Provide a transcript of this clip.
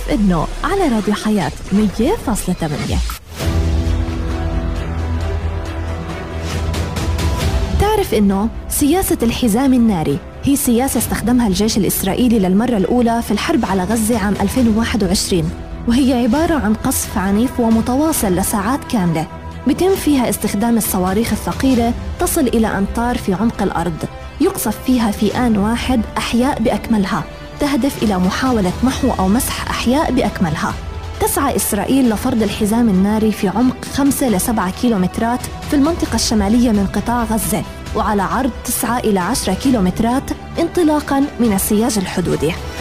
تعرف إنه على راديو حياة 100.8. تعرف إنه سياسة الحزام الناري هي سياسة استخدمها الجيش الإسرائيلي للمرة الأولى في الحرب على غزة عام 2021، وهي عبارة عن قصف عنيف ومتواصل لساعات كاملة بيتم فيها استخدام الصواريخ الثقيلة تصل إلى أمتار في عمق الأرض، يقصف فيها في آن واحد أحياء بأكملها، تهدف إلى محاولة محو أو مسح أحياء بأكملها. تسعى إسرائيل لفرض الحزام الناري في عمق 5 إلى 7 كيلومترات في المنطقة الشمالية من قطاع غزة، وعلى عرض 9 إلى 10 كيلومترات انطلاقاً من السياج الحدودي.